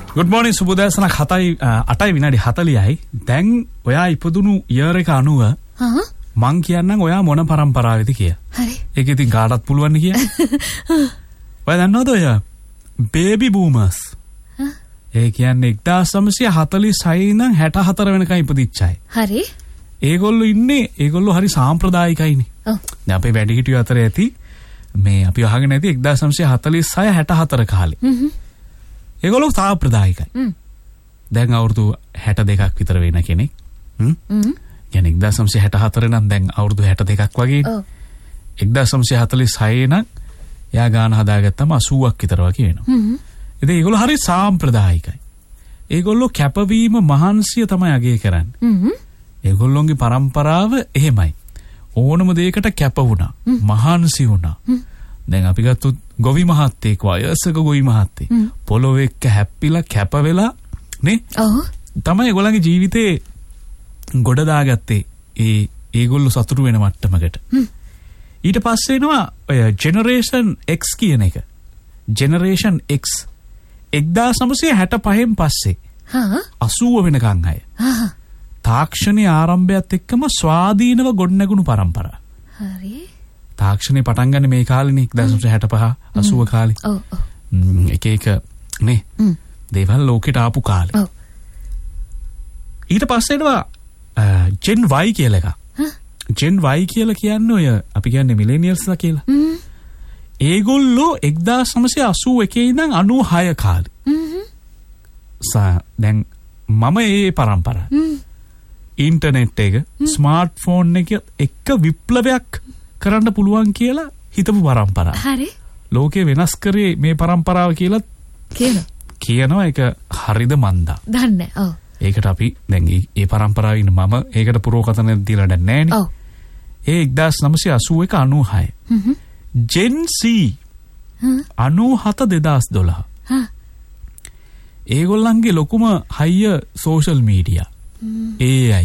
Good morning සුබෝදෑසනක් 8යි විනාඩි 40යි. දැන් ඔයා ඉපදුණු ඉයර් එක 90. මං කියන්නම් ඔයා මොන පරම්පරාවේද කියලා. හරි. ඒක ඉතින් කාටවත් පුළුවන් නේ කියලා. ඔයා දන්නවද ඔයා බේබි බූමර්ස්? ඒ කියන්නේ 1946 ඉඳන් 64 වෙනකන් ඉපදිච්ච අය. හරි. ඒගොල්ලෝ හරි සාම්ප්‍රදායිකයිනේ. ඔව්. දැන් අපේ වැඩිහිටියෝ අතර ඇති මේ අපි අහගෙන ඇති 1946 64 කාලේ. ඒගොල්ලෝ සාම්ප්‍රදායිකයි. දැන් අවුරුදු 62ක් විතර වෙන කෙනෙක්. කියන්නේ 1964 නම් දැන් අවුරුදු 62ක් වගේ. ඔව්. 1946 නම් එයා ගාන හදාගත්තම 80ක් විතර වගේ වෙනවා. ඉතින් ඒගොල්ලෝ හරි සාම්ප්‍රදායිකයි. ඒගොල්ලෝ කැපවීම මහන්සිය තමයි අගය කරන්නේ. ඒගොල්ලොන්ගේ પરම්පරාව එහෙමයි. ඕනම දෙයකට කැප වුණා. මහන්සි වුණා. දැන් අපි ගත්තොත් ගොවි මහත්තයෙක් වයසක ගොවි මහත්තයෙක් පොළොවේ එක්ක හැප්පිලා කැප වෙලා නේ? ඔව්. තමයි ඒගොල්ලන්ගේ ජීවිතේ ගොඩ දාගත්තේ. ඒගොල්ලෝ සතුටු වෙන මට්ටමකට. ඊට පස්සේ එනවා ඔය ජෙනරේෂන් X කියන එක. ජෙනරේෂන් X 1965න් පස්සේ 80 වෙනකන් අය. තාක්ෂණයේ ආරම්භයත් එක්කම ස්වාධීනව ගොඩනැගුණු પરම්පරාව. හරි. තාක්ෂණේ පටන් ගන්න මේ කාලේනේ 1965 80 කාලේ. ඔව් ඔව්. එක නේ. දේවල් ලෝකෙට ආපු කාලේ. ඔව්. ඊට පස්සේ එනවා ජෙන් Y කියලා එකක්. ජෙන් Y කියලා කියන්නේ ඔය අපි කියන්නේ මිලේනියල්ස්ලා කියලා. ඒගොල්ලෝ 1981 ඉඳන් 96 කාලේ. දැන් මම ඒ પરම්පරාව. ඉන්ටර්නෙට් එක ස්මාර්ට්ෆෝන් එක එක්ක විප්ලවයක් කරන්න පුළුවන් කියලා හිතපු પરම්පරාව. හරි. ලෝකේ වෙනස් කරේ මේ પરම්පරාව කියලා කියනවා. ඒක හරිද මන්දා. දන්නේ. ඔව්. ඒකට අපි දැන් මේ પરම්පරාවේ ඉන්න මම ඒකට පුරෝකථන දීලා නැහැ නේ. ඔව්. ඒ 1981 96. ජෙන් C 97 2012. ඒගොල්ලන්ගේ ලොකුම හයිය සෝෂල් මීඩියා. AI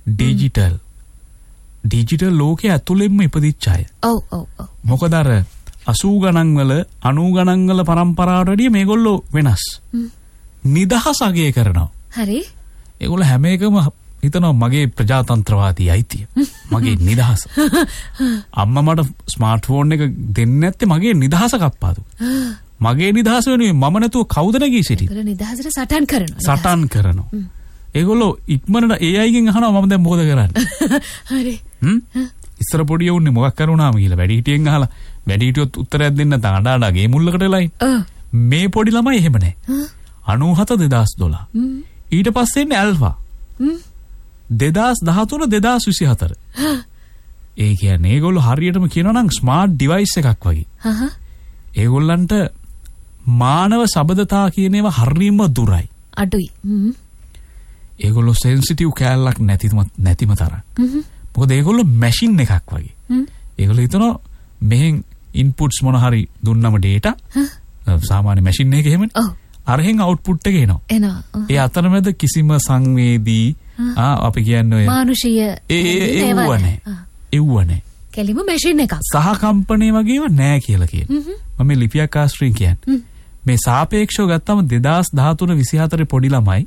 ඩිජිටල් ලෝකයේ ඇතුළෙන්ම ඉපදිච්ච අය. ඔව් ඔව් ඔව්. මොකද අර 80 ගණන් වල 90 ගණන් වල પરම්පරාවට වඩා මේගොල්ලෝ වෙනස්. නිදහස අගය කරනවා. හරි. ඒගොල්ලෝ හැම එකම හිතනවා මගේ ප්‍රජාතන්ත්‍රවාදී අයිතිය. මගේ නිදහස. අම්මා මට ස්මාර්ට්ෆෝන් එක දෙන්නේ නැත්තේ මගේ නිදහස කප්පාදු. මගේ නිදහස වෙනුවෙන් මම නැතුව කවුද නැගී සිටින්නේ? ඒගොල්ලෝ නිදහසට සටන් කරනවා. ඒගොල්ලෝ ඉක්මනට AI ගෙන් අහනවා මම දැන් මොකද කරන්නේ? හරි. ඉස්සර පොඩි උන්නේ මොකක් කරුණාම කියලා වැඩිහිටියෙන් අහලා වැඩිහිටියොත් උත්තරයක් දෙන්න තාඩාඩා ගේ මුල්ලකට වෙලායි. මේ පොඩි ළමයි එහෙම නැහැ. 97 2012. ඊට පස්සේ එන්නේ ඇල්ෆා. 2013 2024. ඒ කියන්නේ ඒගොල්ලෝ හරියටම කියනවා නම් ස්මාර්ට් ඩිවයිස් එකක් වගේ. ඒගොල්ලන්ට මානව සබඳතා කියන ඒවා හරියම දුරයි. අඩුයි. ඒගොල්ලෝ සෙන්සිටිව් කැලලක් නැතිම තරම්. මොකද ඒගොල්ලෝ මැෂින් එකක් වගේ. ඒගොල්ලෝ හිතනවා මෙහෙන් ඉන්පුට්ස් මොන හරි දුන්නම ඩේටා සාමාන්‍ය මැෂින් එකක එහෙමනේ. අරහෙන් අවුට්පුට් එක එනවා. ඒ අතරමැද කිසිම සංවේදී අපි කියන්නේ ඔය මානුෂීය ඒව නැහැ. කෙලිම මැෂින් එකක්. සහ කම්පණේ වගේම නෑ කියලා කියනවා. මම ලිපියක් ආශ්‍රයෙන් කියන්නේ. මේ සාපේක්ෂව ගත්තම 2013 24 පොඩි ළමයි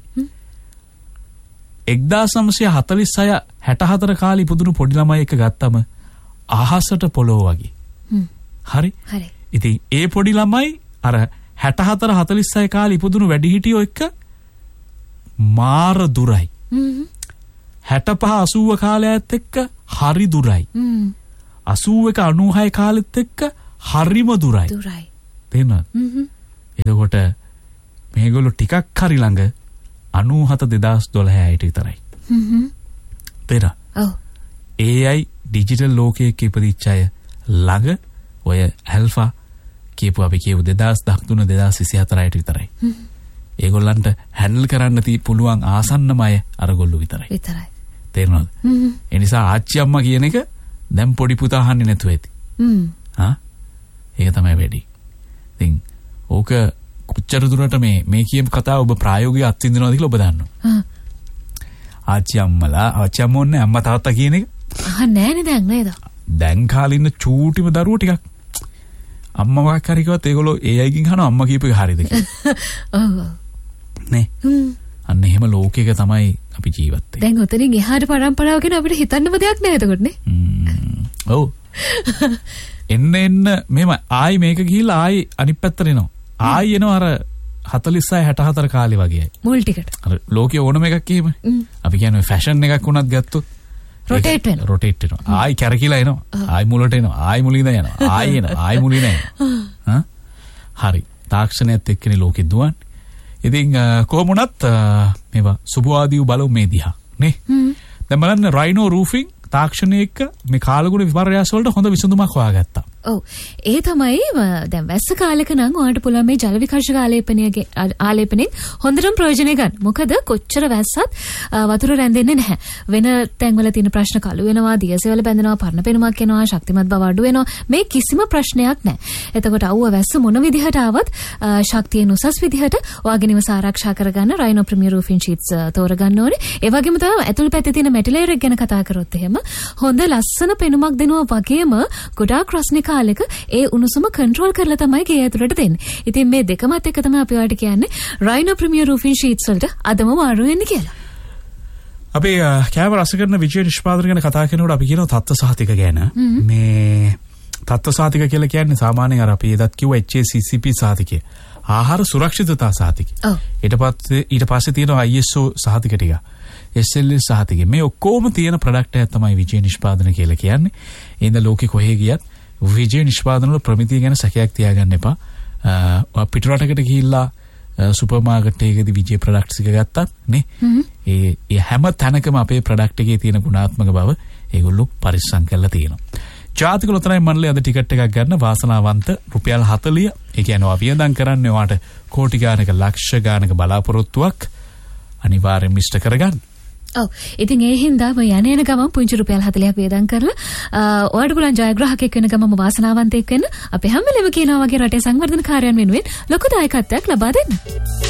1946 64 කාලේ ඉපදුණු පොඩි ළමයි එක ගත්තම අහසට පොළොව වගේ. හරි. හරි. ඉතින් ඒ පොඩි ළමයි අර 64 46 කාලේ ඉපදුණු වැඩිහිටියෝ එක්ක මාර දුරයි. 65 80 කාලයත් එක්ක හරි දුරයි. 81 96 කාලෙත් එක්ක හරිම දුරයි. තේරෙනවද? එතකොට මේගොල්ලෝ ටිකක් හරි ළඟ 97 2012 ඇයිට විතරයි. තේරෙනවද? ඔව්. AI ඩිජිටල් ලෝකයේ ඉපදිච්ච අය ළඟ ඔය ඇල්ෆා කියපුවා අපි කියපු 2013 2024 ඇයිට විතරයි. ඒගොල්ලන්ට හැන්ඩල් කරන්න පුළුවන් ආසන්නම අය අරගොල්ලෝ විතරයි. තේරෙනවද? ඒ නිසා ආච්චි අම්මා කියන එක දැන් පොඩි පුතා අහන්නේ නැතුව ඇති. ඒක තමයි වැඩි. ඉතින් ඕක කොච්චර දුරට මේ කියපු කතාව ඔබ ප්‍රායෝගිකව අත්විඳිනවද කියලා ඔබ දන්නවා. ආච්චි අම්මෝන්නේ අම්මා තාත්තා කියන එක අහන්නේ නැහනේ දැන් නේද? දැන් කාලේ ඉන්න චූටිම දරුවෝ ටිකක් අම්මා වාක් හරි කිව්වත් ඒගොල්ලෝ AI ගෙන් අහනවා අම්මා කියපු එක හරියද කියලා. ඔව්. නේ. අන්න එහෙම ලෝකයක තමයි අපි ජීවත් වෙන්නේ. දැන් උතනින් එහාට පරම්පරාව ගැන අපිට හිතන්නම දෙයක් නැහැ එතකොට නේ. ඔව්. එන්න මෙහෙම ආයි මේක ගිහිල්ලා ආයි අනිත් පැත්තට එනවා. ආයි එනවා අර 46 64 කාලේ වගේ. මුල් ටිකට. අර ලෝකයේ ඕනම එකක් එහෙම. අපි කියන්නේ ෆැෂන් එකක් වුණත් ගත්තොත් රොටේට් වෙනවා. ආයි කැරකිලා එනවා. ආයි මුලට එනවා. ආයි මුලින්ද යනවා. ආයි එනවා. ආයි මුලින්ද යනවා. හරි. තාක්ෂණයත් එක්කනේ ලෝකෙ දුවන්නේ. ඉතින් කොහොම වුණත් මේවා සුබවාදීව බලමු මේ දිහා නේ. දැන් බලන්න රයිනෝ රූෆින් තාක්ෂණයේ එක්ක මේ කාලගුණ විපර්යාස වලට හොඳ විසඳුමක් හොයාගත්තා. ඔව්. ඒ තමයි දැන් වැස්ස කාලෙක නම් ඔයාලට පුළුවන් මේ ජල විකර්ෂක ආලේපනයෙන් හොඳටම ප්‍රයෝජනෙ ගන්න. මොකද කොච්චර වැස්සත් වතුර රැඳෙන්නේ නැහැ. වෙන තැන්වල තියෙන ප්‍රශ්න කළු වෙනවා, දියසෙවල බැඳෙනවා, පරණ පෙනුමක් එනවා, ශක්තිමත් බව අඩු වෙනවා. මේ කිසිම ප්‍රශ්නයක් නැහැ. එතකොට අවුව වැස්ස මොන විදිහට ආවත් ශක්තියෙන් උසස් විදිහට ඔයාගේ නිවස ආරක්ෂා කරගන්න රයිනෝ ප්‍රීමියර් රූෆින් ෂීට්ස් තෝරගන්න ඕනේ. ඒ වගේම තමයි ඇතුළේ පැත්තේ තියෙන මෙටල් ලේයර් එක ගැන කතා කරොත් එහෙම හොඳ ලස්සන පෙනුමක් දෙනවා වගේම ගොඩාක් රස්නේ කාලෙක ඒ උණුසුම කන්ට්‍රෝල් කරලා තමයි ගේ ඇතුළට දෙන්නේ. ඉතින් මේ දෙකමත් එක තමයි අපි ඔයාලට කියන්නේ රයිනෝ ප්‍රීමියර් රූෆින් ෂීට්ස් වලට අදම මාරු වෙන්න කියලා. අපි කෑම රස කරන විජය නිෂ්පාදන ගැන කතා කරනකොට අපි කියනවා තත්ත්ව සහතික ගැන. මේ තත්ත්ව සහතික කියලා කියන්නේ සාමාන්‍යයෙන් අර අපි එදත් කිව්ව HACCP සහතිකය. ආහාර සුරක්ෂිතතා සහතිකය. ඊට පස්සේ තියෙනවා ISO සහතික ටික. SLS සහතිකය. මේ ඔක්කොම තියෙන ප්‍රොඩක්ට් එකක් තමයි විජය නිෂ්පාදන කියලා කියන්නේ. ඉතින් ලෝකෙ කොහේ ගියත් විජය නිෂ්පාදන වල ප්‍රමිතිය ගැන සැකයක් තියාගන්න එපා. පිටරටකට ගිහිල්ලා සුපර් මාකට් එකකදී විජය ප්‍රොඩක්ට්ස් එක ගත්තත් නේ ඒ හැම තැනකම අපේ ප්‍රොඩක්ට් එකේ තියෙන ගුණාත්මක බව ඒගොල්ලෝ පරිස්සම් කරලා තියෙනවා. ජාතික ලොතරැයි මණ්ඩලය අද ටිකට් එකක් ගන්න වාසනාවන්ත රුපියල් 40 ඒ කියන්නේ වියදම් කරන්නේ ඔයාට කෝටි ගානක ලක්ෂ ගානක බලාපොරොත්තුවක් අනිවාර්යෙන් මිෂ්ට කරගන්න. ඔව්. ඉතින් ඒ හින්දා ඔය යන ගමන් පුංචි රුපියල් 40ක් වේදම් කරලා ඔයාලට පුළුවන් ජයග්‍රාහකයෙක් වෙන ගමම වාසනාවන්තයෙක් වෙන්න අපි හැම වෙලෙම කියනවා වගේ රටේ සංවර්ධන කාර්යයන් වෙනුවෙන් ලොකු දායකත්වයක් ලබා දෙන්න.